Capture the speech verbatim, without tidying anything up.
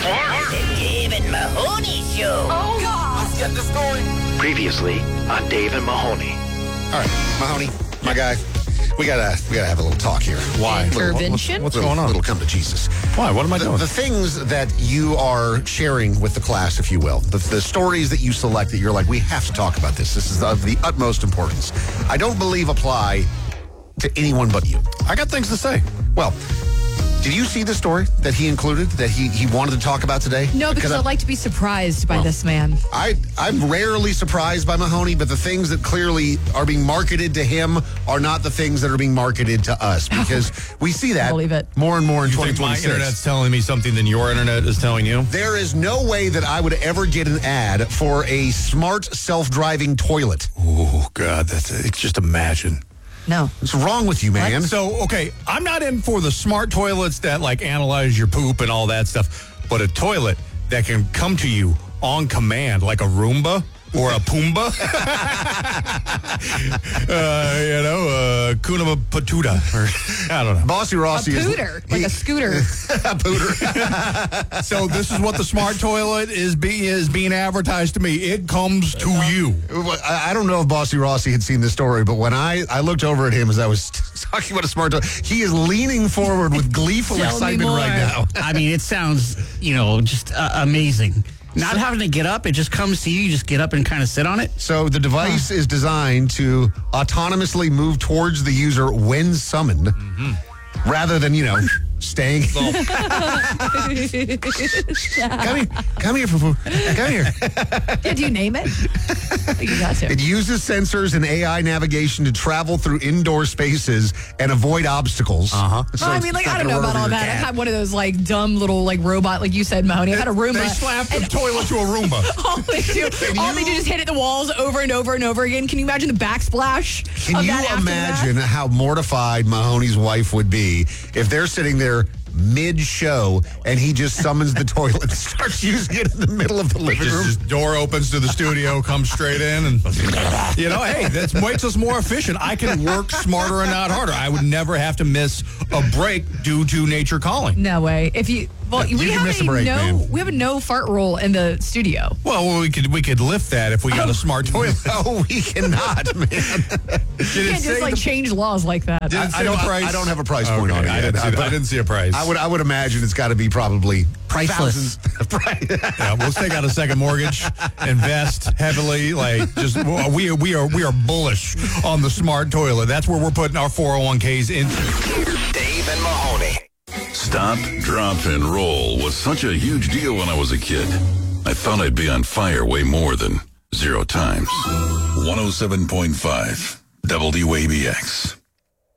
Mark. The Dave and Mahoney Show. Oh, God. Let's get the story. Previously on Dave and Mahoney. All right, Mahoney, my guy, we gotta we gotta have a little talk here. Why? Intervention? What's little, going on? Little come to Jesus. Why? What am I The, doing? the things that you are sharing with the class, if you will, the, the stories that you select that you're like, we have to talk about this. This is of the utmost importance. I don't believe apply to anyone but you. I got things to say. Well, did you see the story that he included that he, he wanted to talk about today? No, because I- I'd like to be surprised by Well, this man. I, I'm rarely surprised by Mahoney, but the things that clearly are being marketed to him are not the things that are being marketed to us because we see that Believe it. more and more in You think my twenty twenty-six. internet's telling me something than your internet is telling you? There is no way that I would ever get an ad for a smart self-driving toilet. Oh, God, that's it's just imagine. No. What's wrong with you, man? So, okay, I'm not in for the smart toilets that, like, analyze your poop and all that stuff, but a toilet that can come to you on command, like a Roomba or a Pumbaa. uh, you know, uh, Kuna Patuta, or I don't know. Bossy A Rossi is... pooter, like he- a scooter. a pooter. So this is what the smart toilet is, be, is being advertised to me. It comes to you. I I don't know if Bossy Rossi had seen this story, but when I, I looked over at him as I was talking about a smart toilet, he is leaning forward with gleeful Tell me excitement more. right now. I mean, it sounds, you know, just uh, amazing. Not having to get up, it just comes to you. You just get up and kind of sit on it. So the device is designed to autonomously move towards the user when summoned, rather than, you know, staying. Come here, come here, Fufu. Come here. Did you name it? You got to. It uses sensors and A I navigation to travel through indoor spaces and avoid obstacles. Uh-huh. Well, I mean, like, I don't know about all that. I've had one of those, like, dumb little, like, robot, like you said, Mahoney. I've had a Roomba. They slapped the and toilet to a Roomba. all they do, all they do is hit it the walls over and over and over again. Can you imagine the backsplash Can of you that after imagine that? how mortified Mahoney's wife would be if they're sitting there mid-show and he just summons the toilet and starts using it in the middle of the living room? Just, just door opens to the studio, comes straight in, and you know, hey, that makes us more efficient. I can work smarter and not harder. I would never have to miss a break due to nature calling. No way. If you, well, You we can have miss a a break, no, man. we have a no fart rule in the studio. Well, we could we could lift that if we got a smart toilet. No, we cannot, man. Did it You can't say just like the- change laws like that. Did it say I don't, the price? I don't have a price point Okay, on it I yet. didn't, see, but I didn't see a price. I would, I would imagine it's got to be probably Priceless. thousands. Yeah, we'll take out a second mortgage, invest heavily. Like, just we are we are we are bullish on the smart toilet. That's where we're putting our four oh one k's into. Dave and Mahoney. Stop, drop, and roll was such a huge deal when I was a kid. I thought I'd be on fire way more than zero times. one oh seven point five W A B X.